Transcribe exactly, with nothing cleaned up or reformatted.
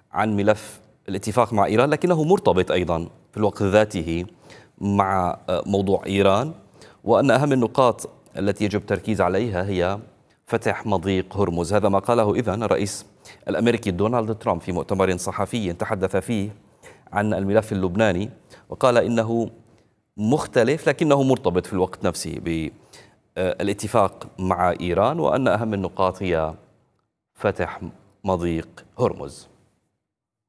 عن ملف الاتفاق مع إيران، لكنه مرتبط أيضا في الوقت ذاته مع موضوع إيران، وأن أهم النقاط التي يجب التركيز عليها هي فتح مضيق هرمز. هذا ما قاله إذن الرئيس الأمريكي دونالد ترامب في مؤتمر صحفي تحدث فيه عن الملف اللبناني، وقال إنه مختلف لكنه مرتبط في الوقت نفسه بالاتفاق مع إيران، وأن أهم النقاط هي فتح مضيق هرمز.